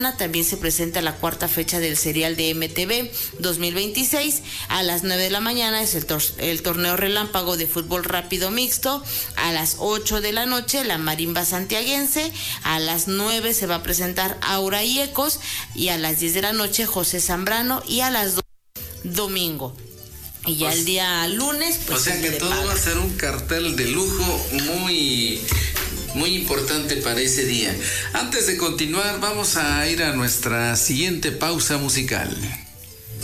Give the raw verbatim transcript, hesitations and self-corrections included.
También se presenta la cuarta fecha del serial de M T V dos mil veintiséis. A las nueve de la mañana es el, tor- el torneo relámpago de fútbol rápido mixto. A las ocho de la noche la marimba santiaguense. A las nueve se va a presentar Aura y Ecos. Y a las diez de la noche José Zambrano. Y a las dos domingo. Y ya pues, el día lunes pues... O sea que todo paga. Va a ser un cartel de lujo muy... muy importante para ese día. Antes de continuar, vamos a ir a nuestra siguiente pausa musical.